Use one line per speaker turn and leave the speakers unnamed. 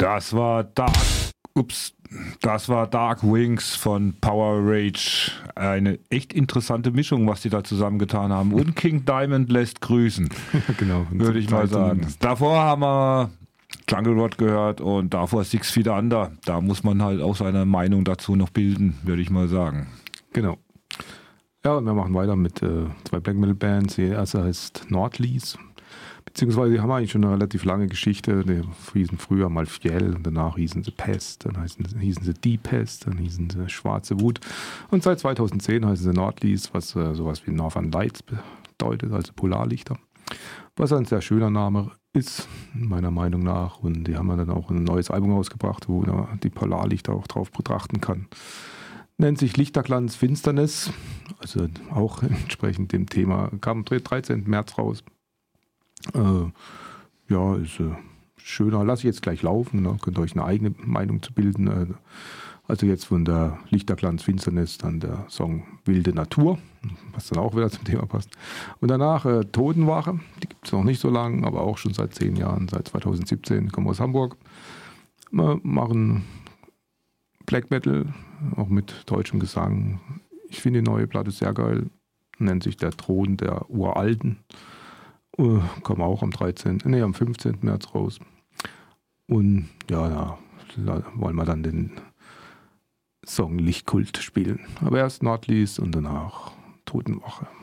Das war Dark Wings von Power Rage. Eine echt interessante Mischung, was die da zusammengetan haben. Und King Diamond lässt grüßen.
Genau.
Würde ich mal sagen. Davor haben wir Jungle Rot gehört und davor 6 Feet Under. Da muss man halt auch seine Meinung dazu noch bilden, würde ich mal sagen.
Genau. Ja, und wir machen weiter mit 2 Black Metal Bands. Die erste heißt Nordlies. Beziehungsweise die haben eigentlich schon eine relativ lange Geschichte. Die hießen früher mal Fjell und danach hießen sie Pest, dann hießen sie Die Pest, dann hießen sie Schwarze Wut. Und seit 2010 heißen sie Nordlies, was sowas wie Northern Lights bedeutet, also Polarlichter. Was ein sehr schöner Name ist, meiner Meinung nach. Und die haben dann auch ein neues Album rausgebracht, wo man die Polarlichter auch drauf betrachten kann. Nennt sich Lichterglanz Finsternis, also auch entsprechend dem Thema, kam am 13. März raus. Ja, ist schöner. Lasse ich jetzt gleich laufen, ne? Könnt ihr euch eine eigene Meinung zu bilden. Also jetzt von der Lichterglanz Finsternis dann der Song Wilde Natur, was dann auch wieder zum Thema passt. Und danach Totenwache, die gibt es noch nicht so lange, aber auch schon seit 10 Jahren, seit 2017, kommen aus Hamburg. Wir machen Black Metal, auch mit deutschem Gesang. Ich finde die neue Platte sehr geil, nennt sich Der Thron der Uralten. Kam auch am 15. März raus. Und ja, da wollen wir dann den Song Lichtkult spielen. Aber erst Nordlies und danach Totenwache.